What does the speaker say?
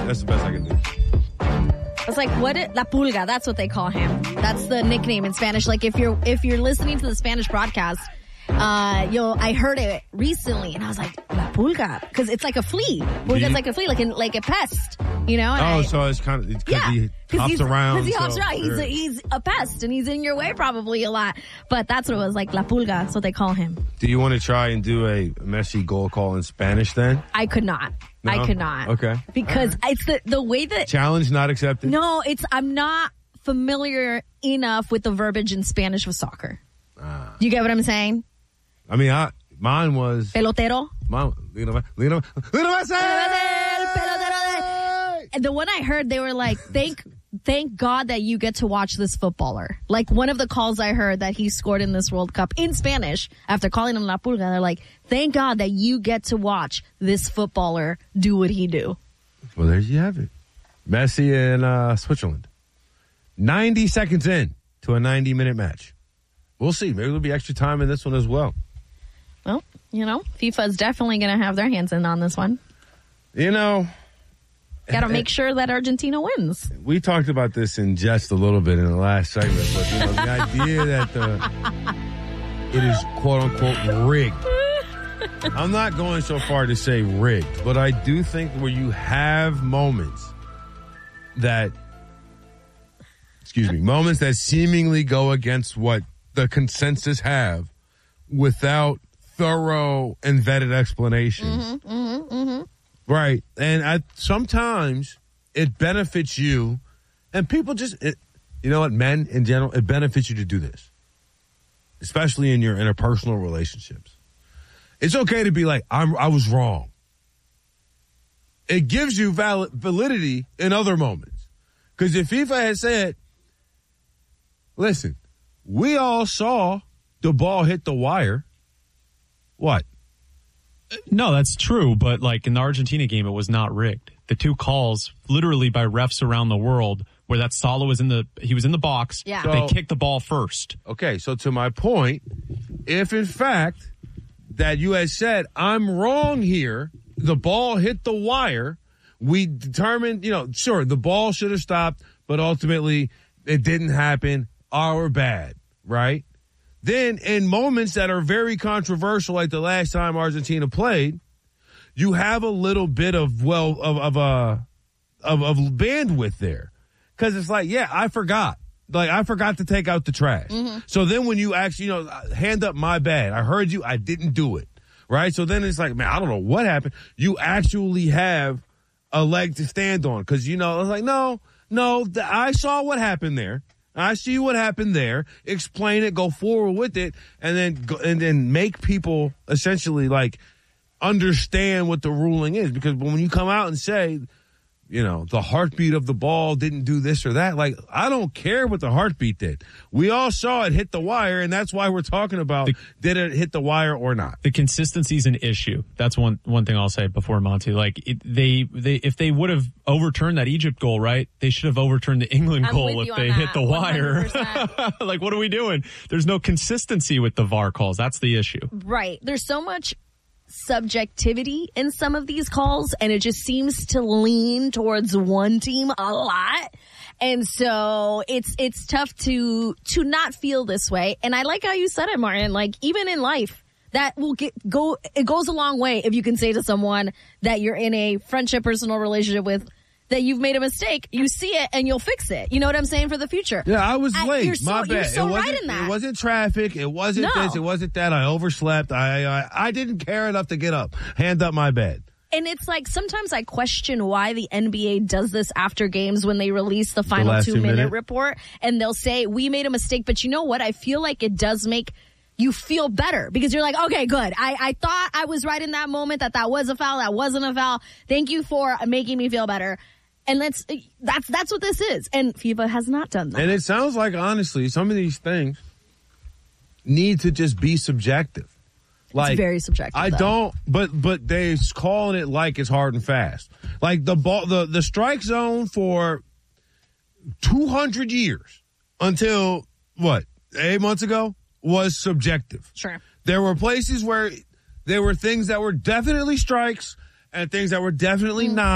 That's the best I can do. It's like La Pulga. That's what they call him. That's the nickname in Spanish. Like if you're listening to the Spanish broadcast, I heard it recently, and I was like, La Pulga, because it's like a flea. Pulga's like a flea, like a pest, you know. So it's kind of because he hops around. Because he hops around. He's a pest, and he's in your way probably a lot. But that's what it was, like La Pulga. That's what they call him. Do you want to try and do a Messi goal call in Spanish then? I could not. No? I could not. Okay. Because it's the way that challenge not accepted. No, I'm not familiar enough with the verbiage in Spanish with soccer. You get what I'm saying? I mean, mine was pelotero. Lionel Messi. And the one I heard, they were like, thank God that you get to watch this footballer. Like one of the calls I heard that he scored in this World Cup in Spanish after calling him La Pulga, they're like, thank God that you get to watch this footballer do what he do. Well, there you have it. Messi in Switzerland. 90 seconds in to a 90-minute match. We'll see. Maybe there'll be extra time in this one as well. Well, FIFA is definitely going to have their hands in on this one. Got to make sure that Argentina wins. We talked about this in just a little bit in the last segment, but the idea that it is quote-unquote rigged. I'm not going so far to say rigged, but I do think where you have moments that seemingly go against what the consensus have without thorough and vetted explanations. Right. And sometimes it benefits you, and people men in general, it benefits you to do this, especially in your interpersonal relationships. It's okay to be like, I was wrong. It gives you validity in other moments. Because if FIFA had said, listen, we all saw the ball hit the wire. What? No, that's true. But like in the Argentina game, it was not rigged. The two calls literally by refs around the world where that Salah was in the box. Yeah. They kicked the ball first. Okay. So to my point, if in fact that you had said, I'm wrong here, the ball hit the wire, we determined, sure, the ball should have stopped, but ultimately it didn't happen. Our bad, right? Then in moments that are very controversial, like the last time Argentina played, you have a little bit of bandwidth there. Cause it's like, yeah, I forgot. Like I forgot to take out the trash. Mm-hmm. So then when you actually, hand up my bad. I heard you. I didn't do it. Right. So then it's like, man, I don't know what happened. You actually have a leg to stand on. Cause I was like, no, I saw what happened there. I see what happened there. Explain it, go forward with it, and then make people essentially like understand what the ruling is. Because when you come out and say, the heartbeat of the ball didn't do this or that, like I don't care what the heartbeat did. We all saw it hit the wire, and that's why we're talking about did it hit the wire or not. The consistency is an issue. That's one thing I'll say before Monty. Like if they would have overturned that Egypt goal, right? They should have overturned the England goal if they hit the wire. Like what are we doing? There's no consistency with the VAR calls. That's the issue. Right. There's so much subjectivity in some of these calls, and it just seems to lean towards one team a lot. And so it's tough to not feel this way. And I like how you said it, Martin. Like even in life, that will it goes a long way if you can say to someone that you're in a friendship, personal relationship with, that you've made a mistake, you see it, and you'll fix it. You know what I'm saying? For the future. Yeah, I was late. My bad. You're so right in that. It wasn't traffic. It wasn't this. It wasn't that. I overslept. I didn't care enough to get up. Hand up my bad. And it's like sometimes I question why the NBA does this after games when they release the final 2-minute report. And they'll say, we made a mistake. But you know what? I feel like it does make you feel better because you're like, okay, good. I thought I was right in that moment that was a foul. That wasn't a foul. Thank you for making me feel better. And that's what this is. And FIFA has not done that. And it sounds like, honestly, some of these things need to just be subjective. Like, it's very subjective. I don't, but they're calling it like it's hard and fast. Like the ball, the strike zone for 200 years until 8 months ago was subjective. Sure. There were places where there were things that were definitely strikes and things that were definitely not.